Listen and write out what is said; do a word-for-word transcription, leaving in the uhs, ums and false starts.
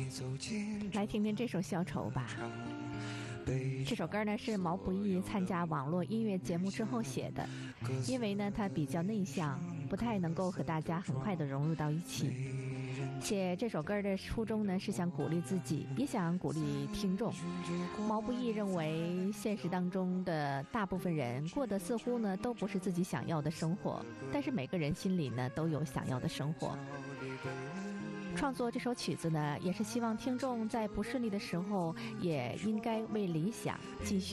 来听听这首消愁吧。这首歌呢是毛不易参加网络音乐节目之后写的，因为呢他比较内向，不太能够和大家很快的融入到一起。写这首歌的初衷呢是想鼓励自己，也想鼓励听众。毛不易认为现实当中的大部分人过得似乎呢都不是自己想要的生活，但是每个人心里呢都有想要的生活。创作这首曲子呢，也是希望听众在不顺利的时候，也应该为理想继续